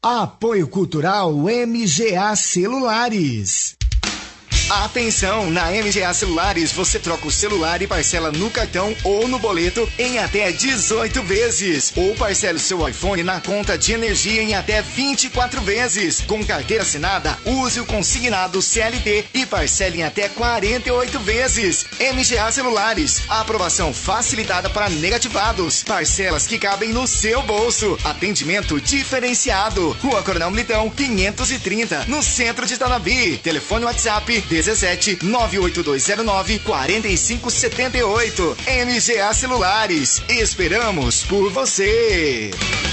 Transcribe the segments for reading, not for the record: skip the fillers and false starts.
Apoio Cultural MGA Celulares. Atenção, na MGA Celulares você troca o celular e parcela no cartão ou no boleto em até 18 vezes. Ou parcela o seu iPhone na conta de energia em até 24 vezes. Com carteira assinada, use o consignado CLT e parcele em até 48 vezes. MGA Celulares, aprovação facilitada para negativados. Parcelas que cabem no seu bolso. Atendimento diferenciado. Rua Coronel Militão, 530, no centro de Tanabi. Telefone WhatsApp 17 98209 4578. MGA Celulares. Esperamos por você.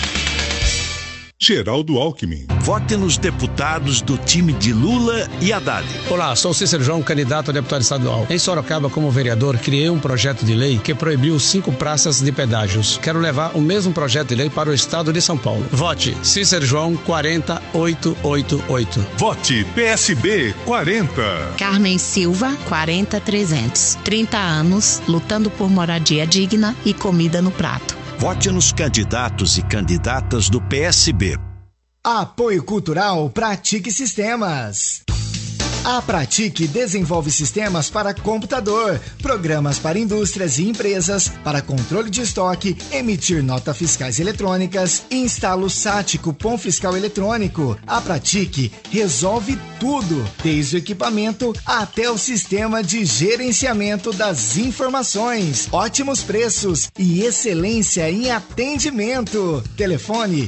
Geraldo Alckmin. Vote nos deputados do time de Lula e Haddad. Olá, sou Cícero João, candidato a deputado estadual. Em Sorocaba, como vereador, criei um projeto de lei que proibiu 5 praças de pedágios. Quero levar o mesmo projeto de lei para o estado de São Paulo. Vote Cícero João 40888. Vote PSB 40. Carmen Silva 40300. 30 anos lutando por moradia digna e comida no prato. Vote nos candidatos e candidatas do PSB. Apoio Cultural Pratique Sistemas. A Pratique desenvolve sistemas para computador, programas para indústrias e empresas, para controle de estoque, emitir notas fiscais eletrônicas, instala o SAT, cupom fiscal eletrônico. A Pratique resolve tudo, desde o equipamento até o sistema de gerenciamento das informações. Ótimos preços e excelência em atendimento. Telefone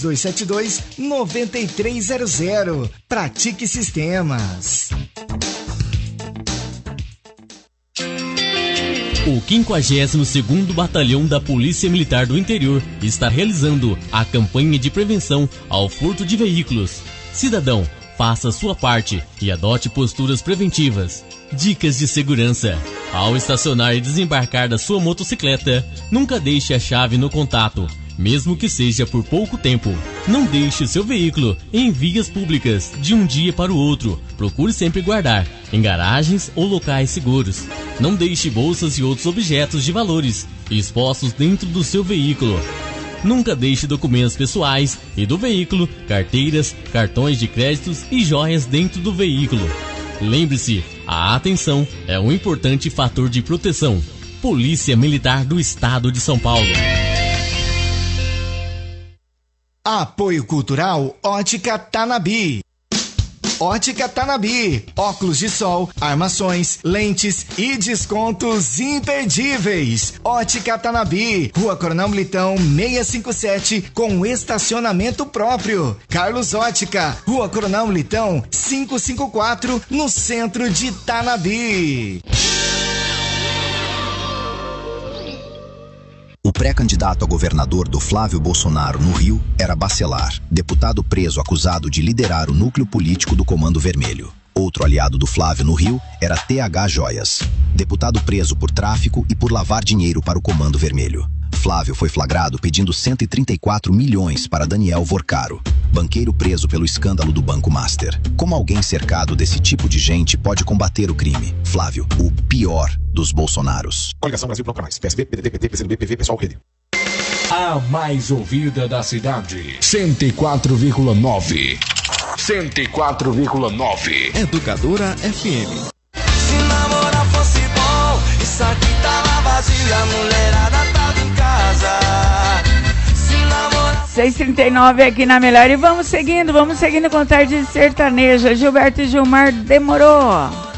3272-9300. Pratique Sistemas. O 52º Batalhão da Polícia Militar do Interior está realizando a campanha de prevenção ao furto de veículos. Cidadão, faça sua parte e adote posturas preventivas. Dicas de segurança. Ao estacionar e desembarcar da sua motocicleta, nunca deixe a chave no contato, mesmo que seja por pouco tempo. Não deixe o seu veículo em vias públicas de um dia para o outro. Procure sempre guardar em garagens ou locais seguros. Não deixe bolsas e outros objetos de valores expostos dentro do seu veículo. Nunca deixe documentos pessoais e do veículo, carteiras, cartões de créditos e joias dentro do veículo. Lembre-se, a atenção é um importante fator de proteção. Polícia Militar do Estado de São Paulo. Apoio Cultural Ótica Tanabi. Ótica Tanabi, óculos de sol, armações, lentes e descontos imperdíveis. Ótica Tanabi, Rua Coronel Militão 657, com estacionamento próprio. Carlos Ótica, Rua Coronel Militão 554, no centro de Tanabi. O pré-candidato a governador do Flávio Bolsonaro no Rio era Bacelar, deputado preso acusado de liderar o núcleo político do Comando Vermelho. Outro aliado do Flávio no Rio era TH Joias, deputado preso por tráfico e por lavar dinheiro para o Comando Vermelho. Flávio foi flagrado pedindo 134 milhões para Daniel Vorcaro, banqueiro preso pelo escândalo do Banco Master. Como alguém cercado desse tipo de gente pode combater o crime? Flávio, o pior dos Bolsonaros. Coligação Brasil Bloco Mais. PSB, PDT, PT, PCdoB, PV, Pessoal, Rede. A mais ouvida da cidade. 104,9. 104,9. Educadora FM. Se namorar fosse bom, isso aqui tava vazio, a mulherada tava em casa. 6h39 aqui na Melhor e vamos seguindo com tarde sertaneja. Gilberto e Gilmar demorou.